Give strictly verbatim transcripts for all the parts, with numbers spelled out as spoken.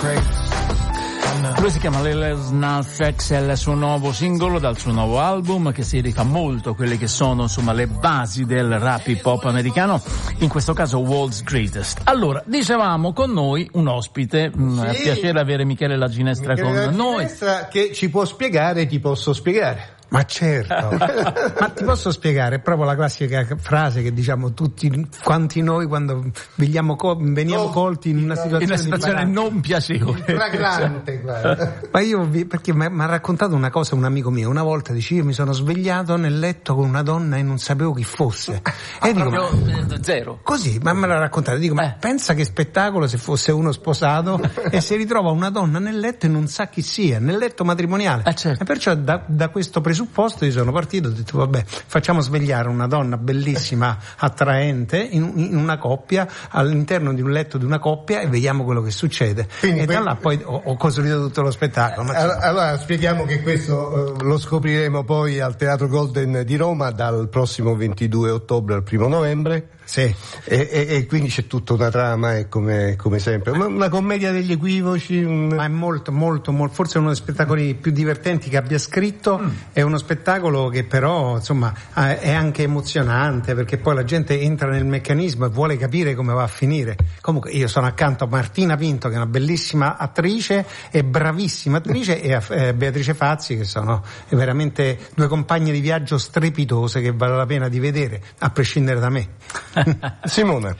Lui si chiama Lil Nas X, è il suo nuovo singolo dal suo nuovo album che si rifà molto a quelle che sono insomma le basi del rap hip hop americano, in questo caso World's Greatest. Allora, dicevamo con noi un ospite, sì. È un piacere avere Michele La Ginestra Michele con La noi. Ginestra che ci può spiegare, ti posso spiegare. Ma certo, ma ti posso spiegare, è proprio la classica frase che diciamo tutti quanti noi quando veniamo, co- veniamo oh, colti in una situazione, in una situazione non piacevole, fragrante, guarda. Ma io vi, perché mi ha raccontato una cosa un amico mio, una volta dice io mi sono svegliato nel letto con una donna e non sapevo chi fosse. Ah, e dico, ma, zero. Così, ma me l'ha raccontato, dico eh. ma pensa che spettacolo se fosse uno sposato e si ritrova una donna nel letto e non sa chi sia, nel letto matrimoniale. Eh, certo. E perciò da, da questo presupposto supposto io sono partito e ho detto vabbè facciamo svegliare una donna bellissima, attraente in, in una coppia, all'interno di un letto di una coppia e vediamo quello che succede. Quindi, e da là poi ho, ho costruito tutto lo spettacolo. Allora, allora spieghiamo che questo uh, lo scopriremo poi al Teatro Golden di Roma dal prossimo ventidue ottobre al primo novembre. Sì. E, e, e quindi c'è tutta una trama, è come, come sempre una, una commedia degli equivoci, un... ma è molto molto molto forse uno dei spettacoli più divertenti che abbia scritto. mm. È uno spettacolo che però insomma è anche emozionante perché poi la gente entra nel meccanismo e vuole capire come va a finire. Comunque io sono accanto a Martina Pinto che è una bellissima attrice e bravissima attrice e a eh, Beatrice Fazzi che sono veramente due compagne di viaggio strepitose che vale la pena di vedere a prescindere da me. Simona.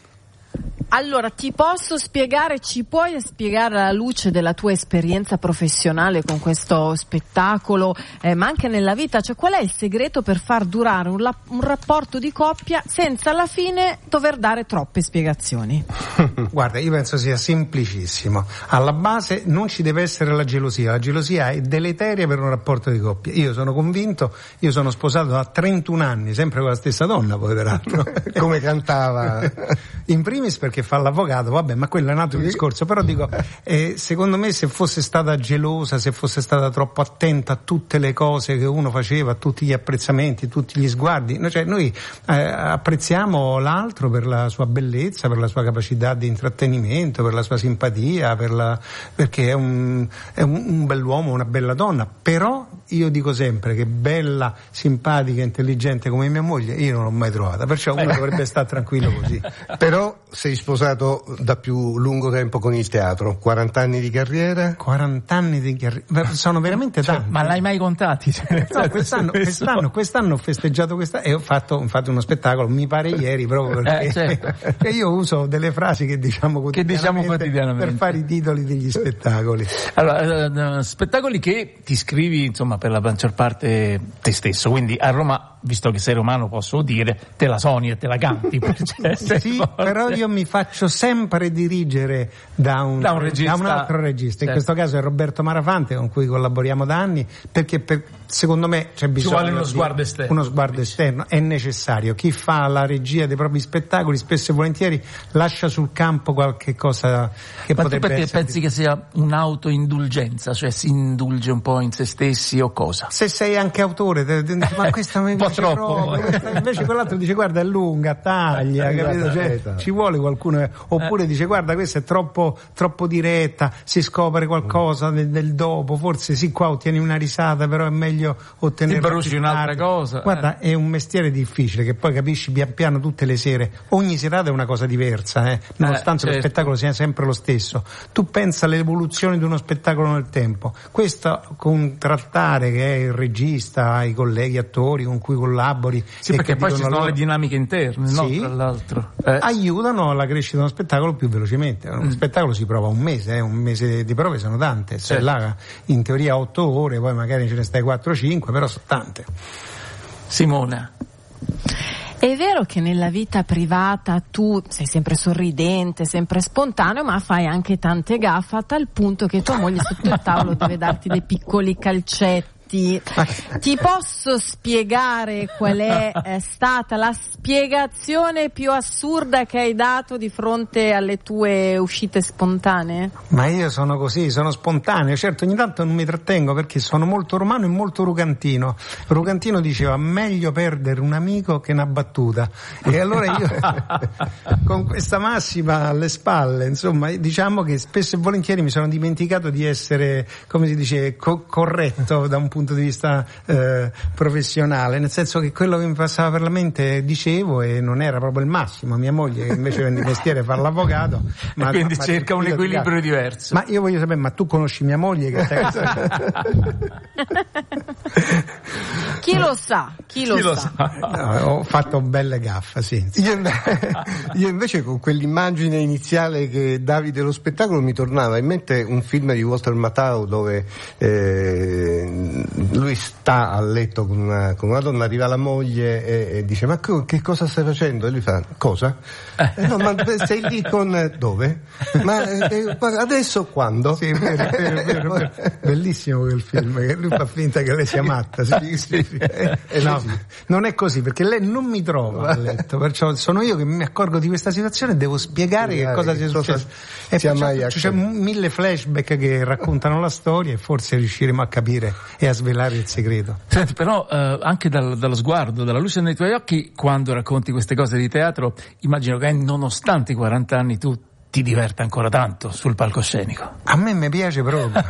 Allora, ti posso spiegare, ci puoi spiegare alla luce della tua esperienza professionale con questo spettacolo, eh, ma anche nella vita, cioè qual è il segreto per far durare un, la- un rapporto di coppia senza alla fine dover dare troppe spiegazioni? Guarda, io penso sia semplicissimo. Alla base non ci deve essere la gelosia, la gelosia è deleteria per un rapporto di coppia. Io sono convinto, io sono sposato da trentuno anni, sempre con la stessa donna poi peraltro. Come cantava? In primis perché fa l'avvocato, vabbè, ma quello è un altro discorso, però dico, eh, secondo me se fosse stata gelosa, se fosse stata troppo attenta a tutte le cose che uno faceva, a tutti gli apprezzamenti, tutti gli sguardi, no, cioè noi eh, apprezziamo l'altro per la sua bellezza, per la sua capacità di intrattenimento, per la sua simpatia, per la, perché è un, è un, un bell'uomo, una bella donna, però io dico sempre che bella, simpatica, intelligente come mia moglie io non l'ho mai trovata, perciò uno dovrebbe stare tranquillo così. Però sei sposato da più lungo tempo con il teatro, quaranta anni di carriera? quaranta anni di carriera, sono veramente tanti. Cioè, ma l'hai mai contati? No, quest'anno, quest'anno, quest'anno ho festeggiato questa e ho fatto, ho fatto uno spettacolo, mi pare ieri, proprio perché eh, certo. io uso delle frasi che diciamo quotidianamente, che diciamo quotidianamente per fare i titoli degli spettacoli. Allora, uh, spettacoli che ti scrivi insomma per la maggior parte te stesso, quindi a Roma, visto che sei romano posso dire, te la suoni e te la canti. Cioè, sì, forte. Però io mi faccio sempre dirigere da un, da un, regista, da un altro regista, in certo. questo caso è Roberto Marafante con cui collaboriamo da anni, perché per, secondo me c'è bisogno Ci vuole uno di sguardo esterno. Uno sguardo esterno, è necessario. Chi fa la regia dei propri spettacoli spesso e volentieri lascia sul campo qualche cosa che Ma potrebbe tu perché essere. pensi che sia un'autoindulgenza, cioè si indulge un po' in se stessi o cosa? Se sei anche autore, te, te, ma questa mi piace troppo, questa, invece quell'altro dice guarda è lunga, taglia, capito? Cioè, ci vuole qualcuno, oppure dice guarda questa è troppo troppo diretta, si scopre qualcosa del, del dopo, forse sì qua ottieni una risata però è meglio ottenere ti bruci un'altra cosa. Guarda, eh. è un mestiere difficile che poi capisci pian piano tutte le sere, ogni serata è una cosa diversa, eh? nonostante eh, certo. lo spettacolo sia sempre lo stesso. Tu pensa all'evoluzione di uno spettacolo nel tempo, questo contrattare che è il regista, i colleghi attori con cui collabori, sì, perché poi ci sono loro... le dinamiche interne, sì, no? Tra l'altro eh. aiutano alla crescita di uno spettacolo più velocemente. Un mm. spettacolo si prova un mese, eh? un mese di prove sono tante, cioè, certo. là in teoria otto ore, poi magari ce ne stai quattro cinque, però sono tante. Simona, è vero che nella vita privata tu sei sempre sorridente, sempre spontaneo, ma fai anche tante gaffe a tal punto che tua moglie sotto il tavolo deve darti dei piccoli calcetti. Senti, ti posso spiegare qual è, è stata la spiegazione più assurda che hai dato di fronte alle tue uscite spontanee? Ma io sono così, sono spontaneo, certo ogni tanto non mi trattengo perché sono molto romano e molto rugantino. Rugantino diceva meglio perdere un amico che una battuta, e allora io con questa massima alle spalle, insomma, diciamo che spesso e volentieri mi sono dimenticato di essere, come si dice, co- corretto da un punto di vista eh, professionale, nel senso che quello che mi passava per la mente dicevo e non era proprio il massimo. Mia moglie, che invece vende mestiere, fa l'avvocato, ma, quindi ma cerca un equilibrio diverso. Ma io voglio sapere, ma tu conosci mia moglie che te... Chi lo sa? Chi lo, chi lo sa? sa? No, ho fatto belle gaffe, sì. Io, io invece con quell'immagine iniziale che davi dello spettacolo mi tornava in mente un film di Walter Matthau dove eh, lui sta a letto con una, con una donna, arriva la moglie e, e dice ma che cosa stai facendo? E lui fa cosa? Eh, no, ma sei lì con dove? Ma eh, adesso quando? Sì, vero, vero, vero, vero. Bellissimo quel film, che lui fa finta che lei sia matta. Sì, sì, sì. Eh, no, non è così, perché lei non mi trova a letto, perciò sono io che mi accorgo di questa situazione e devo spiegare che cosa sia successo. E c'è mille flashback che raccontano la storia e forse riusciremo a capire e a svelare il segreto. Senti, però eh, anche dal, dallo sguardo, dalla luce nei tuoi occhi, quando racconti queste cose di teatro, immagino che nonostante i quaranta anni tu ti diverta ancora tanto sul palcoscenico. A me mi piace proprio.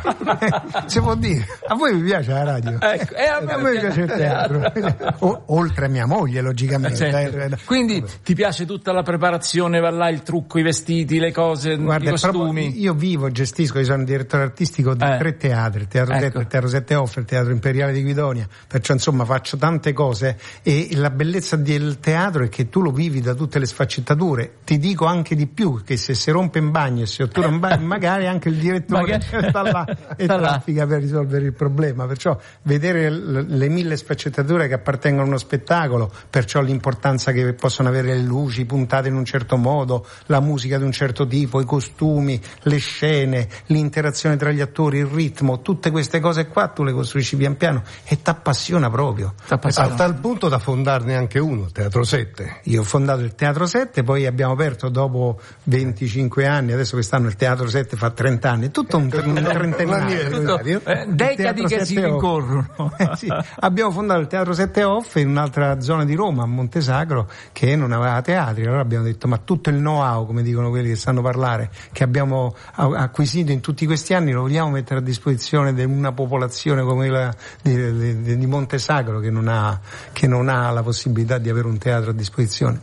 Si può dire. A voi vi piace la radio? Ecco, e a me, a me mi piace il teatro. O, oltre a mia moglie, logicamente. Eh, Quindi ti piace tutta la preparazione, va là il trucco, i vestiti, le cose, guarda, i costumi? Io vivo, gestisco, io sono direttore artistico di eh. tre teatri, il Teatro ecco. Sette, il Teatro Sette Off, il Teatro Imperiale di Guidonia, perciò insomma faccio tante cose e la bellezza del teatro è che tu lo vivi da tutte le sfaccettature. Ti dico anche di più, che se si rompe in bagno e si ottura in bagno magari anche il direttore sta là e traffica per risolvere il problema, perciò vedere l- le mille sfaccettature che appartengono a uno spettacolo, perciò l'importanza che possono avere le luci puntate in un certo modo, la musica di un certo tipo, i costumi, le scene, l'interazione tra gli attori, il ritmo, tutte queste cose qua tu le costruisci pian piano e t'appassiona proprio, t'appassiona. A tal punto da fondarne anche uno, Teatro Sette. Io ho fondato il Teatro Sette, poi abbiamo aperto dopo venticinque anni, adesso quest'anno il Teatro Sette fa trenta anni, tutto un, un trentenario, eh, decadi che si rincorrono. Eh, sì. Abbiamo fondato il Teatro Sette Off in un'altra zona di Roma, a Montesagro, che non aveva teatri, allora abbiamo detto ma tutto il know-how, come dicono quelli che sanno parlare, che abbiamo acquisito in tutti questi anni lo vogliamo mettere a disposizione di una popolazione come quella di, di, di Montesagro che non ha, che non ha la possibilità di avere un teatro a disposizione.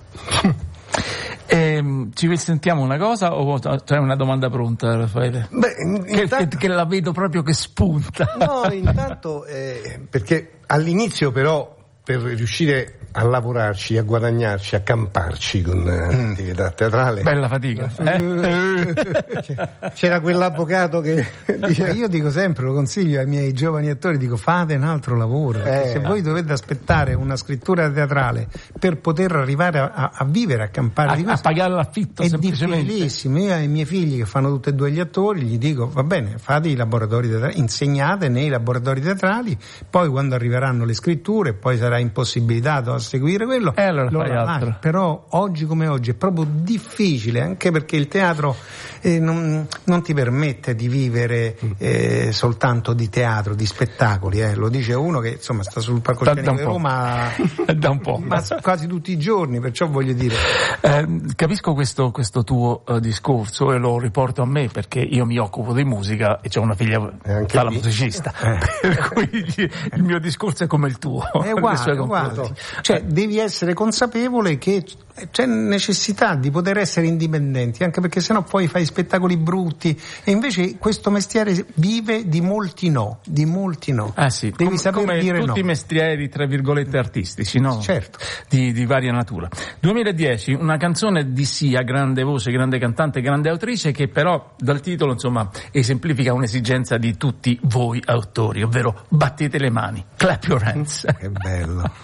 Eh, ci sentiamo una cosa o c'è una domanda pronta, Raffaele? Beh, intanto... che, che, che la vedo proprio che spunta. No, intanto eh, perché all'inizio però per riuscire a lavorarci, a guadagnarci, a camparci con mm. attività teatrale. Bella fatica. Eh? C'era quell'avvocato che dice, io dico sempre, lo consiglio ai miei giovani attori, dico fate un altro lavoro, eh. se voi dovete aspettare una scrittura teatrale per poter arrivare a, a, a vivere, a campare a, di questo, a pagare l'affitto è semplicemente. difficilissimo. Io ai miei figli che fanno tutti e due gli attori gli dico va bene, fate i laboratori teatrali, insegnate nei laboratori teatrali, poi quando arriveranno le scritture poi sarà impossibilitato a seguire quello, eh, allora lo fai altro. Però oggi come oggi è proprio difficile, anche perché il teatro eh, non, non ti permette di vivere eh, soltanto di teatro, di spettacoli, eh. Lo dice uno che insomma sta sul palcoscenico di Roma da un po', ma quasi tutti i giorni, perciò voglio dire eh, capisco questo, questo tuo uh, discorso e lo riporto a me perché io mi occupo di musica e ho una figlia che fa la musicista, eh. per cui il mio discorso è come il tuo. È uguale, è uguale. Cioè devi essere consapevole che c'è necessità di poter essere indipendenti, anche perché sennò poi fai spettacoli brutti, e invece questo mestiere vive di molti no, di molti no. Ah sì, devi come, saper come dire tutti no. i mestieri tra virgolette artistici, no? Certo. Di, di varia natura. duemiladieci, una canzone di Sia, grande voce, grande cantante, grande autrice, che però dal titolo insomma esemplifica un'esigenza di tutti voi autori, ovvero battete le mani, clap your hands. Che bello.